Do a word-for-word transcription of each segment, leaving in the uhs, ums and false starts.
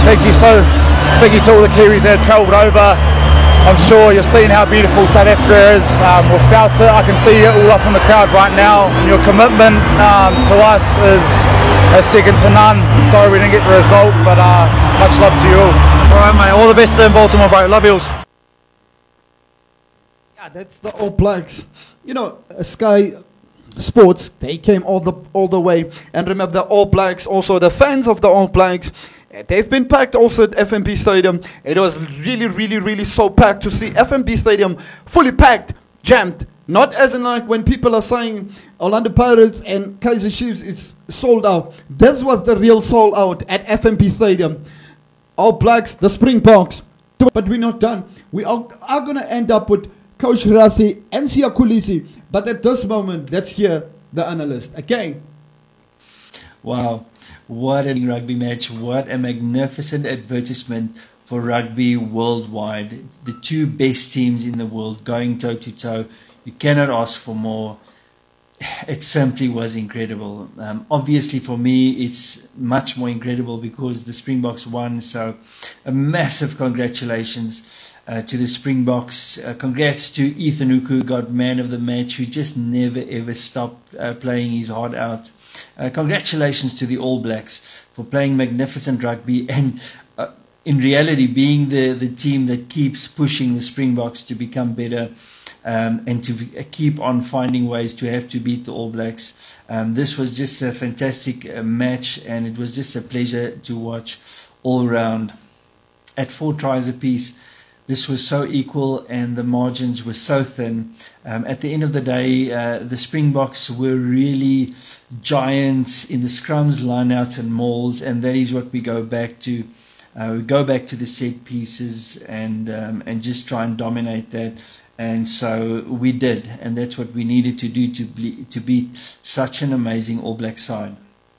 Thank you so, thank you to all the Kiwis that have travelled over. I'm sure you've seen how beautiful South Africa is. Um, we've felt it. I can see it all up in the crowd right now. And your commitment um, to us is, is second to none. I'm sorry we didn't get the result, but uh, much love to you all. All right, mate. All the best in Baltimore, bro. Love you all. Yeah, that's the All Blacks. You know, uh, Sky Sports, they came all the all the way. And remember, the All Blacks, also the fans of the All Blacks, uh, they've been packed also at F N B Stadium. It was really, really, really so packed to see F N B Stadium fully packed, jammed. Not as in like when people are saying Orlando Pirates and Kaiser Chiefs is sold out. This was the real sold out at F N B Stadium. All Blacks, the Springboks. But we're not done. We are, are going to end up with Coach Rassie and Siya Kolisi. But at this moment, let's hear the analyst again. Wow, what a rugby match. What a magnificent advertisement for rugby worldwide. The two best teams in the world going toe to toe. You cannot ask for more. It simply was incredible. Um, obviously for me, it's much more incredible because the Springboks won. So a massive congratulations uh, to the Springboks. Uh, congrats to Ethan Uku, who got man of the match, who just never ever stopped uh, playing his heart out. Uh, congratulations to the All Blacks for playing magnificent rugby and uh, in reality being the, the team that keeps pushing the Springboks to become better. Um, and to keep on finding ways to have to beat the All Blacks. Um, this was just a fantastic uh, match, and it was just a pleasure to watch all around. At four tries apiece, this was so equal, and the margins were so thin. Um, at the end of the day, uh, the Springboks were really giants in the scrums, lineouts, and mauls, and that is what we go back to. Uh, we go back to the set pieces and um, and just try and dominate that. And so we did, and that's what we needed to do to ble- to beat such an amazing All Black side.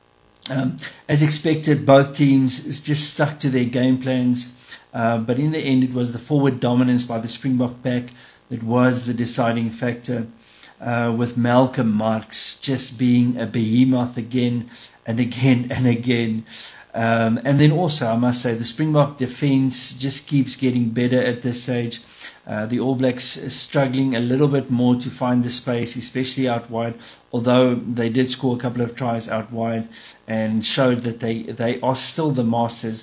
Um, as expected, both teams just stuck to their game plans, uh, but in the end, it was the forward dominance by the Springbok pack that was the deciding factor, uh, with Malcolm Marx just being a behemoth again and again and again. Um, and then also, I must say, the Springbok defense just keeps getting better at this stage. Uh, the All Blacks are struggling a little bit more to find the space, especially out wide, although they did score a couple of tries out wide and showed that they, they are still the masters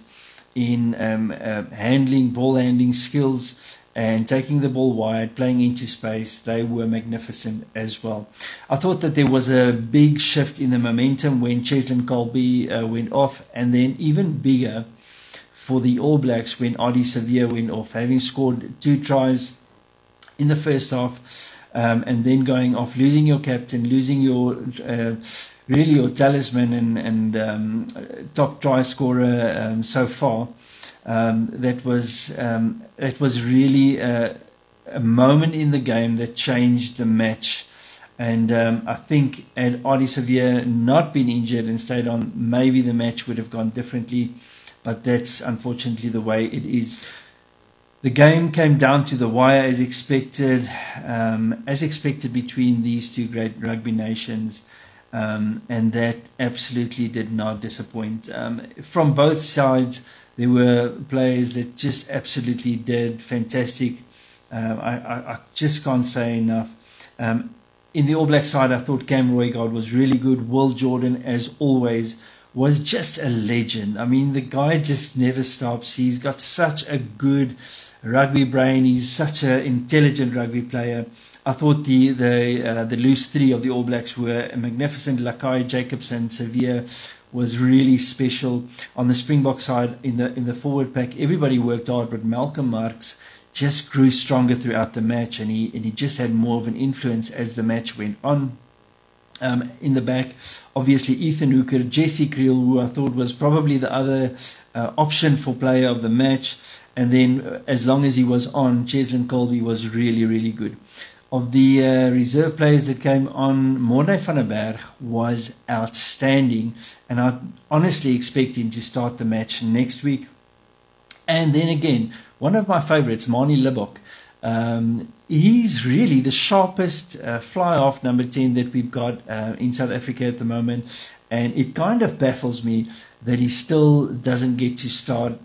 in um, uh, handling, ball handling skills and taking the ball wide, playing into space. They were magnificent as well. I thought that there was a big shift in the momentum when Cheslin Kolbe uh, went off, and then even bigger for the All Blacks when Ardie Savea went off, having scored two tries in the first half, um, and then going off, losing your captain, losing your uh, really your talisman and, and um, top try scorer um, so far. Um, that was um, it was really a, a moment in the game that changed the match. And um, I think had Ardie Savea not been injured and stayed on, maybe the match would have gone differently. But that's unfortunately the way it is. The game came down to the wire as expected, um, as expected between these two great rugby nations, um, and that absolutely did not disappoint. Um, from both sides, there were players that just absolutely did fantastic. Uh, I, I, I just can't say enough. Um, in the All Black side, I thought Cam Roigard was really good. Will Jordan, as always, was just a legend. I mean, the guy just never stops. He's got such a good rugby brain. He's such an intelligent rugby player. I thought the the uh, the loose three of the All Blacks were magnificent. Lakai, Jacobson, Savea was really special. On the Springbok side, in the in the forward pack, everybody worked hard, but Malcolm Marx just grew stronger throughout the match, and he and he just had more of an influence as the match went on. Um, in the back, obviously Ethan Hooker, Jesse Kriel, who I thought was probably the other uh, option for player of the match, and then uh, as long as he was on, Cheslin Kolbe was really, really good. Of the uh, reserve players that came on, Morne van der Berg was outstanding, and I honestly expect him to start the match next week. And then again, one of my favorites, Manie Libbok. Um, he's really the sharpest uh, fly-off number ten that we've got uh, in South Africa at the moment, and it kind of baffles me that he still doesn't get to start